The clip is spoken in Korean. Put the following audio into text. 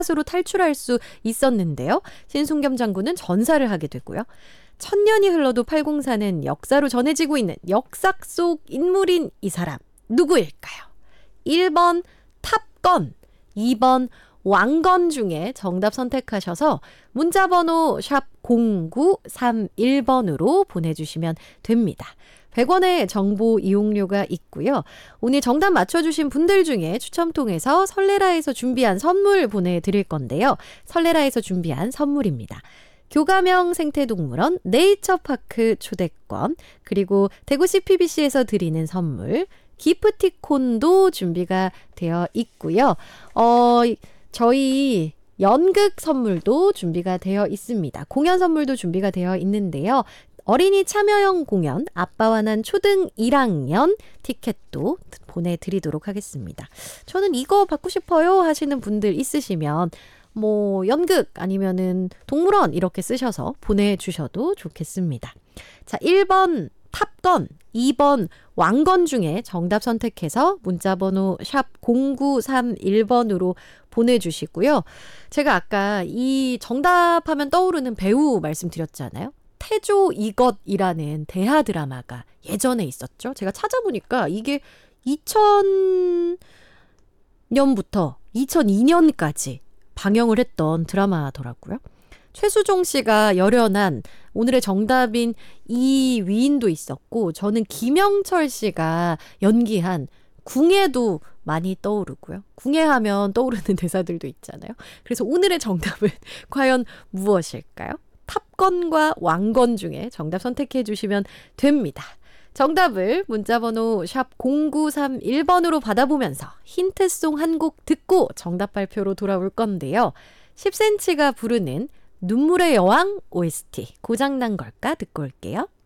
으로 탈출할 수 있었는데요. 신순겸 장군은 전사를 하게 되고요. 천년이 흘러도 804는 역사로 전해지고 있는 역사 속 인물인 이 사람 누구일까요? 1번 탑건, 2번 왕건 중에 정답 선택하셔서 문자번호 샵 0931번으로 보내주시면 됩니다. 100원의 정보 이용료가 있고요. 오늘 정답 맞춰주신 분들 중에 추첨 통해서 설레라에서 준비한 선물 보내드릴 건데요. 설레라에서 준비한 선물입니다. 교가명 생태동물원 네이처파크 초대권, 그리고 대구시 PBC에서 드리는 선물 기프티콘도 준비가 되어 있고요. 저희 연극 선물도 준비가 되어 있습니다. 공연 선물도 준비가 되어 있는데요. 어린이 참여형 공연 아빠와 난 초등 1학년 티켓도 보내드리도록 하겠습니다. 저는 이거 받고 싶어요 하시는 분들 있으시면 연극 아니면은 동물원 이렇게 쓰셔서 보내주셔도 좋겠습니다. 자, 1번 탑건, 2번 왕건 중에 정답 선택해서 문자번호 샵 0931번으로 보내주시고요. 제가 아까 이 정답하면 떠오르는 배우 말씀드렸잖아요. 태조 이것이라는 대하 드라마가 예전에 있었죠. 제가 찾아보니까 이게 2000년부터 2002년까지 방영을 했던 드라마더라고요. 최수종 씨가 열연한 오늘의 정답인 이위인도 있었고, 저는 김영철 씨가 연기한 궁예도 많이 떠오르고요. 궁예하면 떠오르는 대사들도 있잖아요. 그래서 오늘의 정답은 과연 무엇일까요? 탑건과 왕건 중에 정답 선택해 주시면 됩니다. 정답을 문자번호 샵 0931번으로 받아보면서 힌트송 한 곡 듣고 정답 발표로 돌아올 건데요. 10cm가 부르는 눈물의 여왕 OST 고장난 걸까 듣고 올게요.